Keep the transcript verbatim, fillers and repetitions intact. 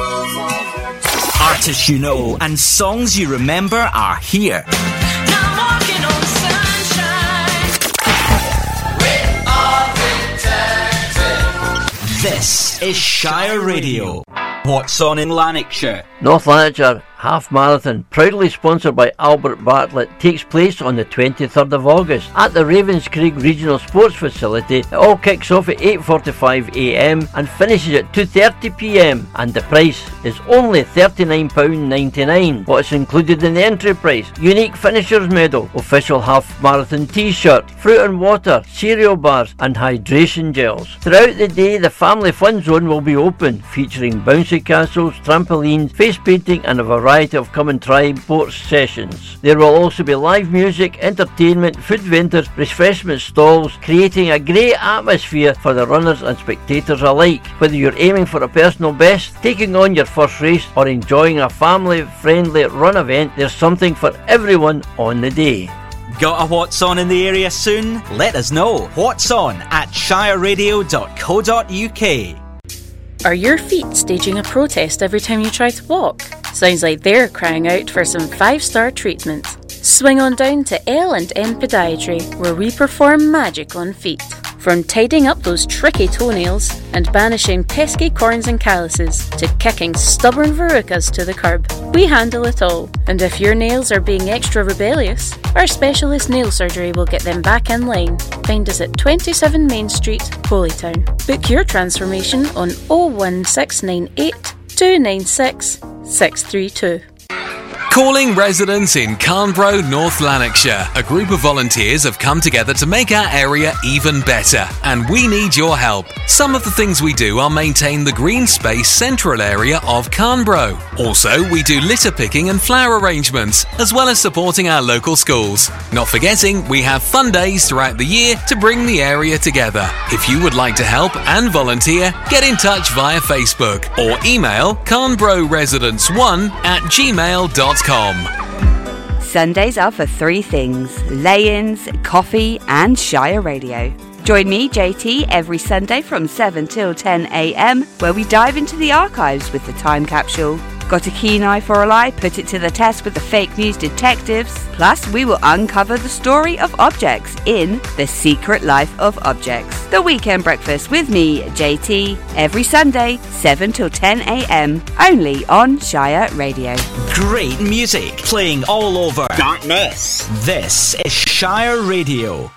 Artists you know and songs you remember are here. Now walking on sunshine. We are detected. This is Shire Radio. What's on in Lanarkshire? North Lanarkshire Half Marathon, proudly sponsored by Albert Bartlett, takes place on the twenty-third of August at the Ravenscraig Regional Sports Facility. It all kicks off at eight forty-five a m and finishes at two thirty p m and the price is only thirty-nine pounds ninety-nine. What's included in the entry price? Unique Finishers Medal, official Half Marathon t-shirt, fruit and water, cereal bars and hydration gels. Throughout the day the family fun zone will be open, featuring bouncy castles, trampolines, face painting and a variety of come and try sports sessions. There will also be live music, entertainment, food vendors, refreshment stalls, creating a great atmosphere for the runners and spectators alike. Whether you're aiming for a personal best, taking on your first race or enjoying a family-friendly run event, there's something for everyone on the day. Got a What's On in the area soon? Let us know. What's On at shire radio dot co dot u k. Are your feet staging a protest every time you try to walk? Sounds like they're crying out for some five-star treatment. Swing on down to L and M Podiatry, where we perform magic on feet. From tidying up those tricky toenails and banishing pesky corns and calluses to kicking stubborn verrucas to the curb, we handle it all. And if your nails are being extra rebellious, our specialist nail surgery will get them back in line. Find us at twenty-seven Main Street, Holytown. Book your transformation on oh one six nine eight, two nine six, six three two. Calling residents in Carnbro, North Lanarkshire. A group of volunteers have come together to make our area even better, and we need your help. Some of the things we do are maintain the green space central area of Carnbro. Also, we do litter picking and flower arrangements, as well as supporting our local schools. Not forgetting, we have fun days throughout the year to bring the area together. If you would like to help and volunteer, get in touch via Facebook or email carnbroresidents one at gmail dot com. Sundays are for three things: lay-ins, coffee and Shire Radio. Join me, J T, every Sunday from seven till ten a m where we dive into the archives with the Time Capsule. Got a keen eye for a lie? Put it to the test with the Fake News Detectives. Plus, we will uncover the story of objects in The Secret Life of Objects. The Weekend Breakfast with me, J T, every Sunday, seven till ten a m, only on Shire Radio. Great music playing all over. Don't miss. This is Shire Radio.